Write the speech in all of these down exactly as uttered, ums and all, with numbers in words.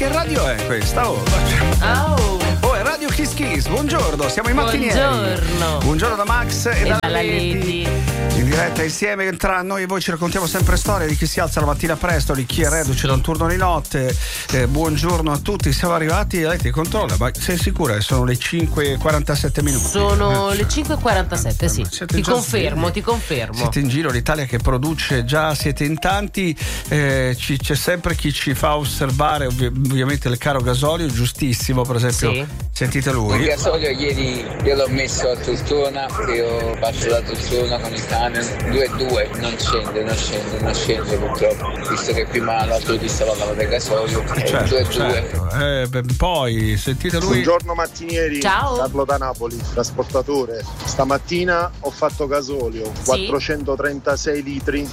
che radio è questa? Oh, oh. oh è Radio Kiss Kiss. Buongiorno, siamo i mattinieri. Buongiorno. Buongiorno da Max e, e dalla Leti. In diretta insieme tra noi e voi ci raccontiamo sempre storie di chi si alza la mattina presto, di chi è reduce da un turno di notte. Eh, buongiorno a tutti, siamo arrivati, Leti controlla, ma sei sicura che sono le cinque e quarantasette minuti? Sono eh, le cinque e quarantasette, eh, sì. Ti confermo, svegli. ti confermo. Siete in giro, l'Italia che produce, già siete in tanti, eh, ci, c'è sempre chi ci fa osservare ovvi- ovviamente il caro gasolio, giustissimo, per esempio, sì. Sentite lui. Il gasolio ieri io l'ho messo a Tortona, che io faccio da Tortona con il camion, due e due, non scende, non scende, non scende purtroppo, visto che prima l'autopista parlava del gasolio, eh, certo, due e certo. due. Eh, beh, poi sentite lui. Buongiorno mattinieri. Ciao. Carlo da Napoli, trasportatore. Stamattina ho fatto gasolio, sì. quattrocentotrentasei litri,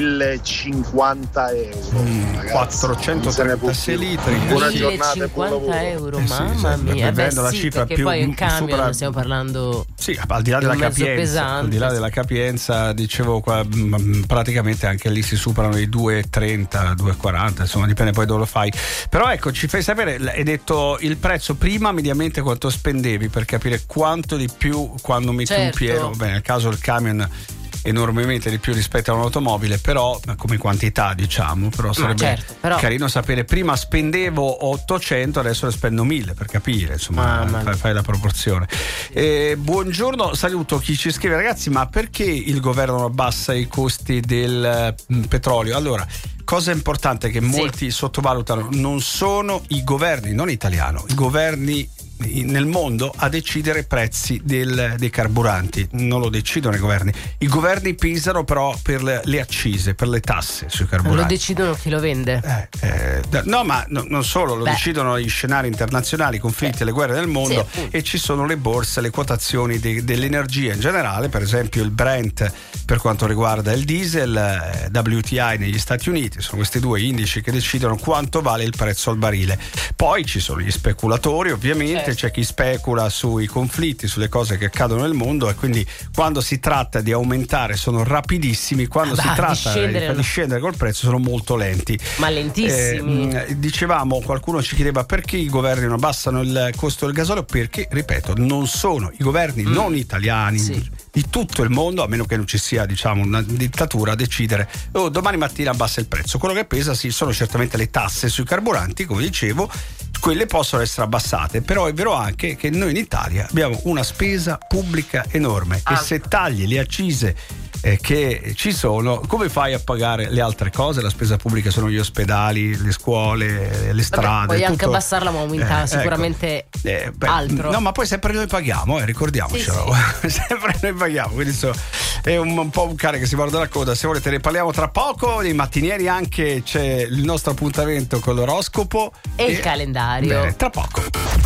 millecinquanta euro. Mm, quattrocentotrentasei litri. Buona giornata e buon lavoro. Euro, eh sì, mamma sì, mia. Beh, la sì, cifra perché più poi in camion supera... stiamo parlando. Sì, al di là della capienza, pesante, al di là della capienza, dicevo qua, mh, praticamente anche lì si superano i due e trenta, due e quaranta, insomma dipende poi dove lo fai. Però ecco, ci fai sapere, hai detto il prezzo prima mediamente quanto spendevi per capire quanto di più quando metti certo. un pieno, beh, nel caso il camion enormemente di più rispetto a un'automobile, però come quantità diciamo, però sarebbe certo, però... carino sapere prima spendevo ottocento, adesso ne spendo mille per capire, insomma ah, fai, fai la proporzione. Eh, buongiorno, saluto chi ci scrive, ragazzi, ma perché il governo non abbassa i costi del mh, petrolio? Allora, cosa importante che sì. molti sottovalutano, non sono i governi, non italiano, i governi nel mondo a decidere i prezzi del, dei carburanti, non lo decidono i governi, i governi pesano però per le, le accise, per le tasse sui carburanti. Lo decidono chi lo vende? Eh, eh, no, ma no, non solo, lo Beh. decidono gli scenari internazionali, i conflitti, eh. le guerre del mondo, sì, e ci sono le borse, le quotazioni de, dell'energia in generale, per esempio il Brent per quanto riguarda il diesel, eh, W T I negli Stati Uniti, sono questi due indici che decidono quanto vale il prezzo al barile. Poi ci sono gli speculatori, ovviamente, c'è chi specula sui conflitti, sulle cose che accadono nel mondo, e quindi quando si tratta di aumentare sono rapidissimi, quando ah, si bah, tratta di scendere, di scendere col prezzo sono molto lenti, ma lentissimi. Eh, dicevamo, qualcuno ci chiedeva perché i governi non abbassano il costo del gasolio, perché, ripeto, non sono i governi mm. non italiani sì. di tutto il mondo, a meno che non ci sia, diciamo, una dittatura, a decidere oh, domani mattina abbassa il prezzo. Quello che pesa sì sono certamente le tasse sui carburanti, come dicevo, quelle possono essere abbassate, però è vero anche che noi in Italia abbiamo una spesa pubblica enorme ah. e se tagli le accise eh, che ci sono, come fai a pagare le altre cose? La spesa pubblica sono gli ospedali, le scuole, le strade. Vabbè, puoi tutto. anche abbassarla, ma aumenta eh, sicuramente ecco. eh, beh, altro. No, ma poi sempre noi paghiamo, eh, ricordiamocelo. Sì, sì. Sempre noi paghiamo, quindi so, è un, un po' un cane che si morde la coda. Se volete ne parliamo tra poco. Dei mattinieri anche c'è il nostro appuntamento con l'oroscopo e, e il calendario. Bene, tra poco.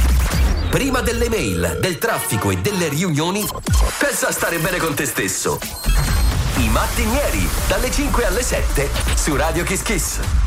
Prima delle mail, del traffico e delle riunioni, pensa a stare bene con te stesso. I mattinieri, dalle cinque alle sette su Radio Kiss Kiss.